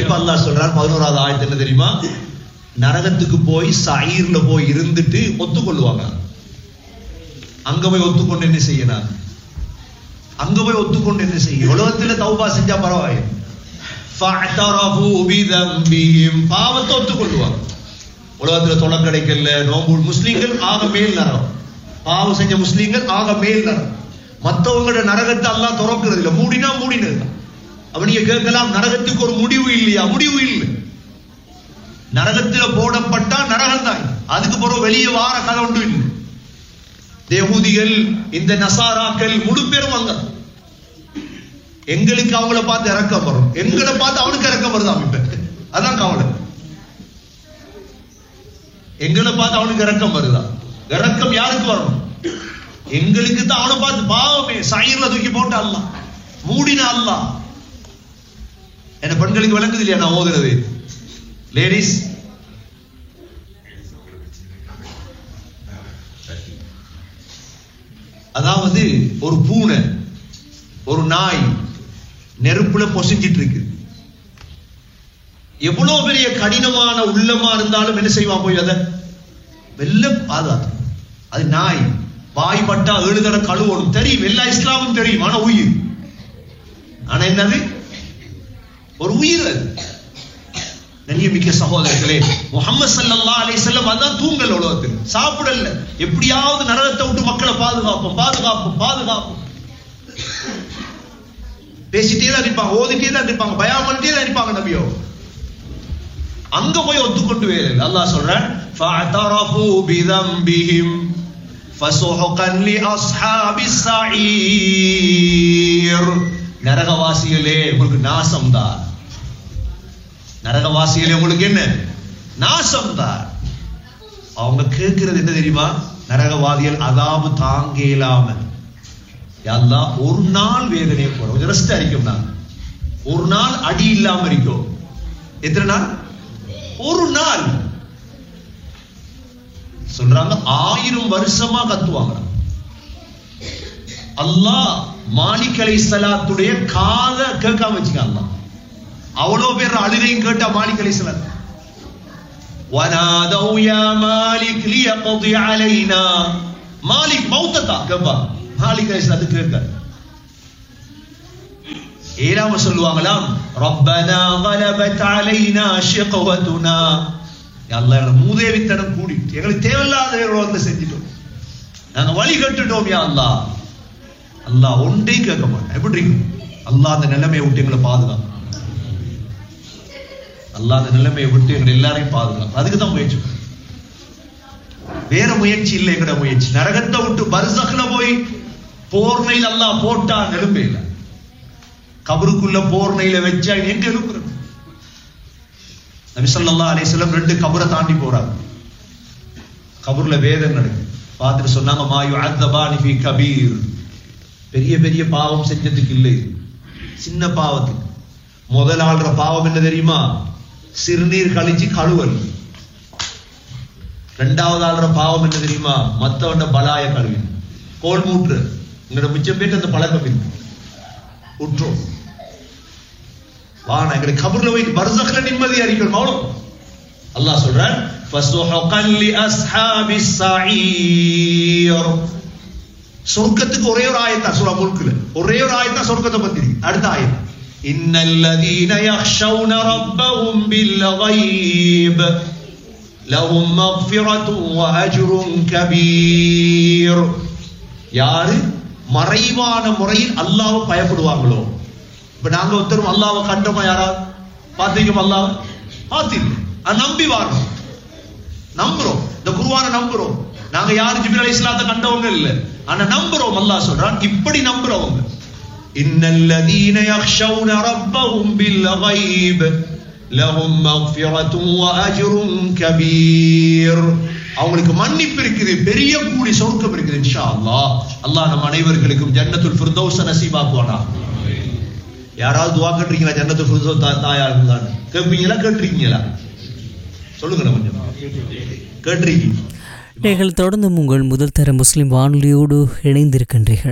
இப்ப அல்லாஹ் சொல்றார் 11வது ஆயத்து என்ன தெரியுமா? நரகத்துக்கு போய் சயீர்ல போய் இருந்துட்டு ஒத்துக்கொள்வாங்க. அங்க போய் ஒத்துக்கொண்டு என்ன செய்யணும்? அங்க போய் ஒத்துக்கொண்டு என்ன செய்ய? உலகத்துல தௌபா செஞ்சா பரவாயில்லை. ஃபஅதரஃபு பிதம்பிஹிம், பாவத்தை ஒத்துக்கொள்வாங்க. உலகத்துல தொலை கிடைக்கல, நோம்பு முஸ்லிம்கள் ஆக மேல் நரகம், பாவம் செஞ்ச முஸ்லிம்கள் ஆக மேல் நரகம். மற்றவங்களோட நரகத்தை அல்லாஹ் திறக்கிறது இல்லை, மூடினா மூடினது. அப்ப நீங்க கேட்கலாம், நரகத்துக்கு ஒரு முடிவு இல்லையா? முடிவு இல்லை. நரகத்துல போடப்பட்டா நரகம் தான், அதுக்கு பிறகு வெளியே வார கதை ஒன்று இல்லை. யஹூதிகள் இந்த நசாராக்கள் முழு பேரும் அங்க. எங்களுக்கு அவங்கள பார்த்து இறக்கம் வரும், எங்களை பார்த்து அவனுக்கு இறக்கம் வருது அமைப்பு. அதான் கவலை. எங்களை பார்த்து அவனுக்கு இறக்கம் வருதா? இறக்கம் யாருக்கு வரணும்? எங்களுக்கு தான். அவனை பார்த்து பாவமே சயீர்ல தூக்கி போட்ட அல்லாஹ், மூடின அல்லாஹ். என்ன பெண்களுக்கு விளங்குது இல்லையா நான் ஓதுறது? லேடிஸ், அதாவது ஒரு பூனை ஒரு நாய் நெருப்புல பொசிஞ்சிட்டு இருக்கு. எவ்வளவு பெரிய கடினமான உள்ளமா இருந்தாலும் என்ன செய்வான்? போய் அதை வெல்ல பாதாது. அது நாய் வாய் பட்டா 7 தடவை கழுவணும் தெரியும், எல்லா இஸ்லாமும் தெரியும். ஆனா உயிர், ஆனா என்னது? ஒரு உயிர். அது நன்றிமிக்க சகோதரர்களே, முஹம்மது ஸல்லல்லாஹு அலைஹி வஸல்லம் அதான் தூங்கல் உலகத்தில், சாப்பிடல. எப்படியாவது நரகத்தை விட்டு மக்களை பாதுகாப்போம் பாதுகாப்போம் பாதுகாப்போம். பேசிட்டே தான் இருப்பாங்க, ஓதிட்டே தான் இருப்பாங்க, பயான் பண்ணிட்டே தான் இருப்பாங்க. நபியோ அங்க போய் ஒத்துக்கொண்டு வேறு. அல்லாஹ் சொல்றான், ஃபஅதரஃபு பிதம்பிஹிம் ஃபஸுஹுகன் லிஅஸ்ஹாபிஸ் ஸஈர். நரகவாசிகளே உங்களுக்கு நாசம்தான். நரகவாசிகளே உங்களுக்கு என்ன நாசம்தான். அவங்க கேட்கிறது என்ன தெரியுமா? நரகவாதிகள் அதாபு தாங்க இயலாம, யா அல்லாஹ் ஒரு நாள் வேதனை போற, கொஞ்சம் ரெஸ்ட் அடிக்கும். நான் ஒரு நாள் அடி இல்லாம இருக்கும். எத்தனை நாள்? ஒரு நாள். சொல்றாங்க 1000 வருஷமா கத்துவாங்க. அல்லாஹ் மாலிக் அலைஹிஸ்ஸலாத்துடைய காத கேட்காம வச்சுக்க. அல்லாஹ் அவ்வளவு பேர் அழுகையும் கேட்டா மாலிக் அலைஹிஸ்ஸலாம், வனாதௌ யா மாலிக் லியக்தி அலைனா. மாலிக் மௌத்தா கேப்பா. மாலிக் அலைஹிஸ்ஸலாம் கேட்க ஏறாம சொல்லுவாங்களாம், ரப்பனா கலபத் அலைனா ஷிக்வதுனா. யா அல்லாஹ் எங்க மூதேவித்தனம் கூடி எங்களுக்கு தேவையில்லாத வந்து செஞ்சிட்டோம், நாங்க வழி கட்டுட்டோம். யா அல்லாஹ். அல்லாஹ் ஒன்றே கேட்க மாட்டேன். எப்படி அல்லாஹ் அந்த நிலைமையை விட்டு எங்களை பாதுகாப்பு. அல்லாஹ் அந்த நிலைமையை விட்டு எங்களை எல்லாரையும் பாதுகாப்பு. அதுக்கு தான் முயற்சி, வேற முயற்சி இல்லை. எங்கட முயற்சி நரகத்தை விட்டு பர்சக்ல போய் போர்னையில் அல்லாஹ் போட்டா நெரும்பே இல்லை. கபருக்குள்ள போர்னையில வச்சா எங்க எழுப்புறது? நபி ஸல்லல்லாஹு அலைஹி வஸல்லம் 2 கபரை தாண்டி போறாங்க. கபர்ல வேதனை நடக்குது. பார்த்துட்டு சொன்னாங்க, மா யுஅத்தபானி ஃபீ கபீர். பெரிய பெரிய பாவம் செஞ்சதுக்கு இல்லை, சின்ன பாவத்துக்கு. முதல் ஆள்ற பாவம் என்ன தெரியுமா? சிறுநீர் கழிச்சு கழுவல். 2வது ஆள்ற பாவம் என்ன தெரியுமா? மத்தவண்ட பலாய கழுவி கோல் மூற்று. உங்களோட மிச்சம் பேட்டு அந்த பழக்கம் இருக்கு, உற்றோம். வானா எங்களை கபர்ல போய் பர்சக்ல நிம்மதியா இருக்கணும். அவ்வளவு. அல்லாஹ் சொல்றான், ஃபஸுஹுகன் லிஅஸ்ஹாபிஸ் ஸஈர். சொர்க்கத்துக்கு ஒரே ஒரு ஆயத்தா சூரா முல்க்ல, ஒரே ஒரு ஆயத்தா சொர்க்கத்தை பத்தி. அடுத்த ஆயத், இன்னல்லதீன யக்ஷௌன ரப்பஹும் பில்கைப் லஹும் மக்ஃபிரத்துன் வ அஜ்ருன் கபீர். யாரு மறைவான முறையில் அல்லாஹ்வை பயப்படுவாங்களோ. இப்ப நாங்க ஒருத்தரும் அல்லாஹ்வை கண்டோமா? யாராவது பாத்தீங்க? அல்லாஹ் பாத்தீங்க, நம்பி வாரோம், நம்புறோம். இந்த குர்ஆனை நம்புறோம். நாங்க யாரு ஜிப்ரீல் அலைஹிஸ்ஸலாத்தை கண்டவங்க இல்ல, ஆனா நம்புறோம். அல்லாஹ் சொல்றான், இப்படி நம்புறவங்க. இன்னல்லதீன யக்ஷௌன ரப்பஹும் பில்கைப் லஹும் மக்ஃபிரத்துன் வ அஜ்ருன் கபீர். அவங்களுக்கு மன்னிப்பு இருக்குது, பெரிய கூலி சொர்க்கம் இருக்குது இன்ஷா அல்லாஹ். அல்லாஹ் நம் அனைவர்களுக்கும் ஜன்னத்துல் ஃபிர்தௌஸ் நசீபாக்குவானா. யாராவது துஆ கேட்டிருக்கீங்களா? ஜன்னத்துல் ஃபிர்தௌஸ் தாயா இருந்தான்னு கேட்பீங்களா? கேட்டிருக்கீங்களா? சொல்லுங்க. கொஞ்சம் கேட்டிருக்கீங்க. நீங்கள் தொடர்ந்து உங்கள் முதல் தர முஸ்லிம் வானொலியோடு இணைந்திருக்கின்றீர்கள்.